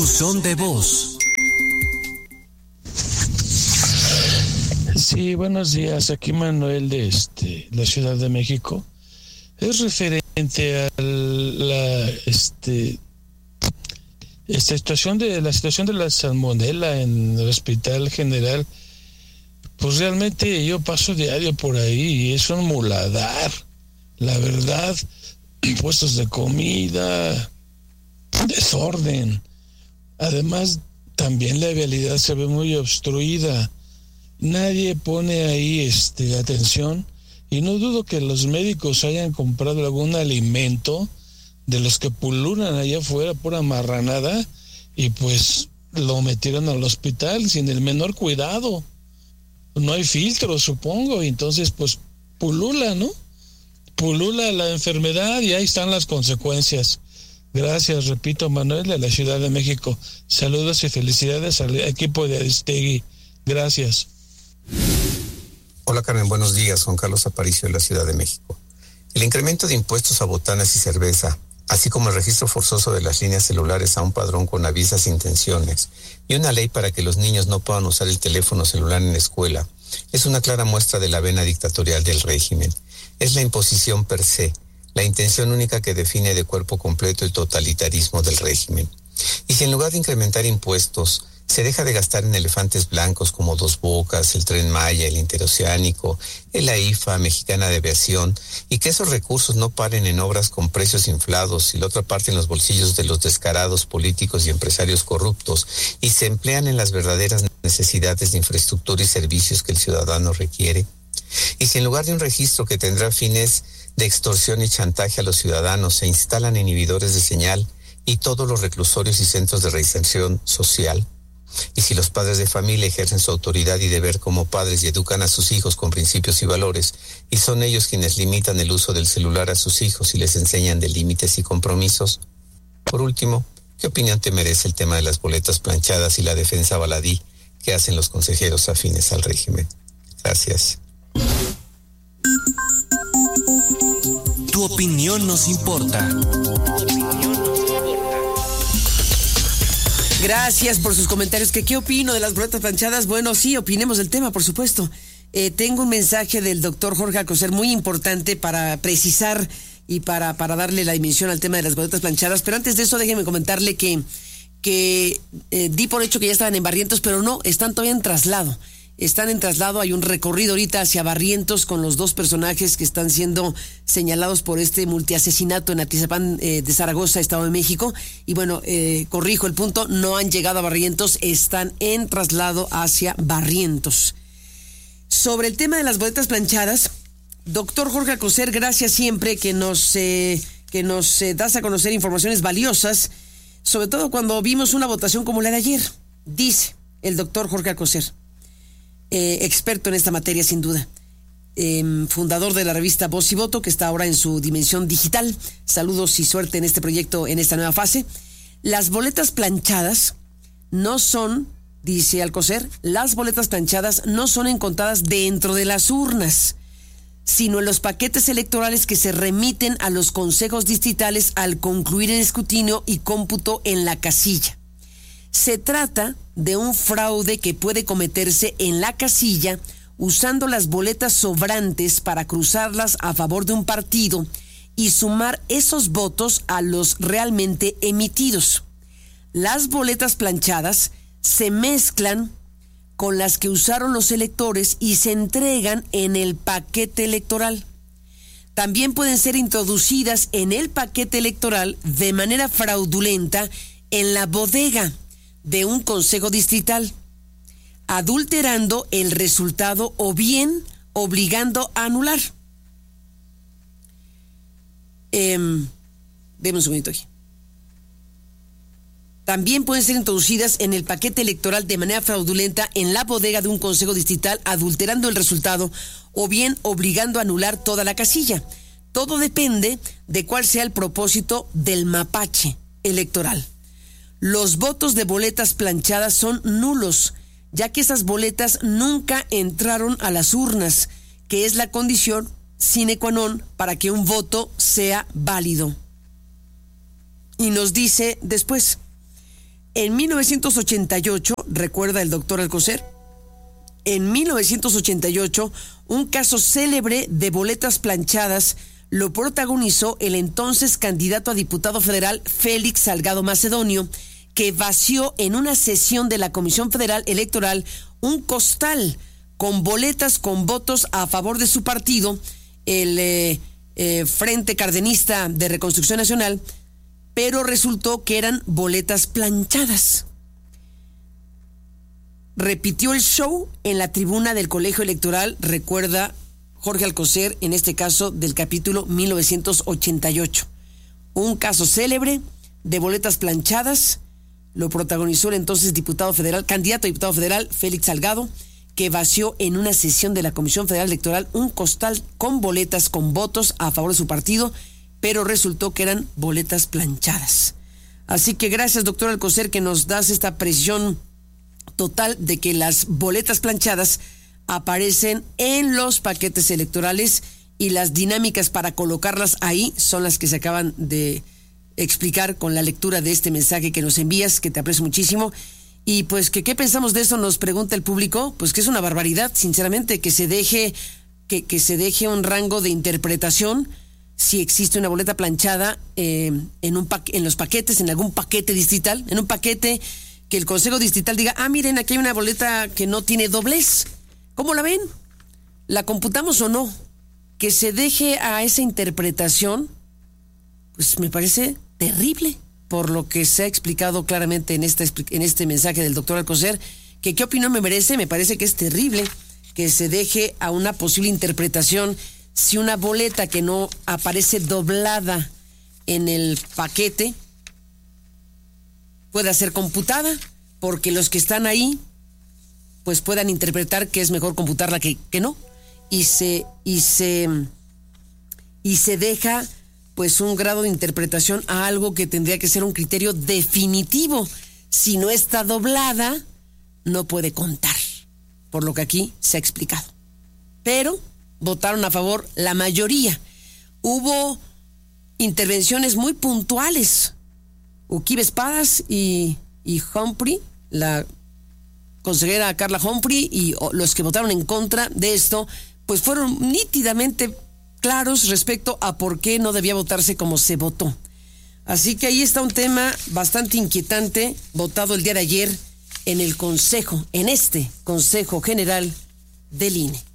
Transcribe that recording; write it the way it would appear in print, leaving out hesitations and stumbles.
Buzón de voz. Sí, buenos días. Aquí Manuel de la Ciudad de México. Es referente a la situación de la salmonela en el Hospital General. Pues realmente yo paso diario por ahí y es un muladar. La verdad, puestos de comida, desorden. Además, también la vialidad se ve muy obstruida. Nadie pone ahí atención, y no dudo que los médicos hayan comprado algún alimento de los que pululan allá afuera, pura marranada, y pues lo metieron al hospital sin el menor cuidado. No hay filtro, supongo, y entonces pues pulula, ¿no? Pulula la enfermedad y ahí están las consecuencias. Gracias, repito, Manuel de la Ciudad de México. Saludos y felicidades al equipo de Aristegui. Gracias. Hola Carmen, buenos días. Juan Carlos Aparicio de la Ciudad de México. El incremento de impuestos a botanas y cerveza, así como el registro forzoso de las líneas celulares a un padrón con avisas e intenciones y una ley para que los niños no puedan usar el teléfono celular en la escuela, es una clara muestra de la vena dictatorial del régimen. Es la imposición per se, la intención única que define de cuerpo completo el totalitarismo del régimen. Y si en lugar de incrementar impuestos, se deja de gastar en elefantes blancos como Dos Bocas, el Tren Maya, el Interoceánico, el AIFA, Mexicana de Aviación, y que esos recursos no paren en obras con precios inflados y la otra parte en los bolsillos de los descarados políticos y empresarios corruptos, y se emplean en las verdaderas necesidades de infraestructura y servicios que el ciudadano requiere. Y si en lugar de un registro que tendrá fines de extorsión y chantaje a los ciudadanos se instalan inhibidores de señal y todos los reclusorios y centros de reinserción social, y si los padres de familia ejercen su autoridad y deber como padres y educan a sus hijos con principios y valores, y son ellos quienes limitan el uso del celular a sus hijos y les enseñan de límites y compromisos. Por último, ¿qué opinión te merece el tema de las boletas planchadas y la defensa baladí que hacen los consejeros afines al régimen? Gracias. Tu opinión nos importa. Gracias por sus comentarios. ¿Qué opino de las boletas planchadas? Bueno, sí, opinemos del tema, por supuesto. Tengo un mensaje del doctor Jorge Alcocer muy importante para precisar y para darle la dimensión al tema de las boletas planchadas. Pero antes de eso, déjeme comentarle que di por hecho que ya estaban en Barrientos, pero no, están todavía en traslado. Están en traslado, hay un recorrido ahorita hacia Barrientos con los dos personajes que están siendo señalados por este multiasesinato en Atizapán de Zaragoza, Estado de México. Y bueno, corrijo el punto, no han llegado a Barrientos, están en traslado hacia Barrientos. Sobre el tema de las boletas planchadas, doctor Jorge Alcocer, gracias siempre que nos das a conocer informaciones valiosas, sobre todo cuando vimos una votación como la de ayer. Dice el doctor Jorge Alcocer, experto en esta materia sin duda, fundador de la revista Voz y Voto, que está ahora en su dimensión digital. Saludos y suerte en este proyecto, en esta nueva fase. Las boletas planchadas no son, dice Alcocer, las boletas planchadas no son encontradas dentro de las urnas, sino en los paquetes electorales que se remiten a los consejos distritales al concluir el escrutinio y cómputo en la casilla. Se trata de un fraude que puede cometerse en la casilla usando las boletas sobrantes para cruzarlas a favor de un partido y sumar esos votos a los realmente emitidos. Las boletas planchadas se mezclan con las que usaron los electores y se entregan en el paquete electoral. También pueden ser introducidas en el paquete electoral de manera fraudulenta en la bodega de un consejo distrital, adulterando el resultado o bien obligando a anular. Deme un segundito aquí. También pueden ser introducidas en el paquete electoral de manera fraudulenta en la bodega de un consejo distrital, adulterando el resultado o bien obligando a anular toda la casilla. Todo depende de cuál sea el propósito del mapache electoral. Los votos de boletas planchadas son nulos, ya que esas boletas nunca entraron a las urnas, que es la condición sine qua non para que un voto sea válido. Y nos dice después, En 1988, recuerda el doctor Alcocer, en 1988, un caso célebre de boletas planchadas lo protagonizó el entonces candidato a diputado federal Félix Salgado Macedonio, que vació en una sesión de la Comisión Federal Electoral un costal con boletas con votos a favor de su partido, el Frente Cardenista de Reconstrucción Nacional, pero resultó que eran boletas planchadas. Repitió el show en la tribuna del Colegio Electoral, recuerda Jorge Alcocer, en este caso del capítulo 1988. Un caso célebre de boletas planchadas lo protagonizó el entonces diputado federal, candidato a diputado federal, Félix Salgado, que vació en una sesión de la Comisión Federal Electoral un costal con boletas con votos a favor de su partido, pero resultó que eran boletas planchadas. Así que gracias, doctor Alcocer, que nos das esta precisión total de que las boletas planchadas aparecen en los paquetes electorales y las dinámicas para colocarlas ahí son las que se acaban de explicar con la lectura de este mensaje que nos envías, que te aprecio muchísimo. Y pues que qué pensamos de eso, nos pregunta el público, pues que es una barbaridad, sinceramente, que se deje un rango de interpretación si existe una boleta planchada en los paquetes, en algún paquete distrital, en un paquete que el Consejo Distrital diga, miren, aquí hay una boleta que no tiene doblez. ¿Cómo la ven? ¿La computamos o no? Que se deje a esa interpretación, pues me parece terrible, por lo que se ha explicado claramente en este mensaje del doctor Alcocer, que qué opinión me merece. Me parece que es terrible que se deje a una posible interpretación si una boleta que no aparece doblada en el paquete pueda ser computada, porque los que están ahí pues puedan interpretar que es mejor computarla que no, y se deja pues un grado de interpretación a algo que tendría que ser un criterio definitivo. Si no está doblada, no puede contar, por lo que aquí se ha explicado. Pero votaron a favor la mayoría. Hubo intervenciones muy puntuales. Uquibe Espadas y Humphrey, la consejera Carla Humphrey, y los que votaron en contra de esto, pues fueron nítidamente claros respecto a por qué no debía votarse como se votó. Así que ahí está un tema bastante inquietante, votado el día de ayer en el Consejo, en este Consejo General del INE.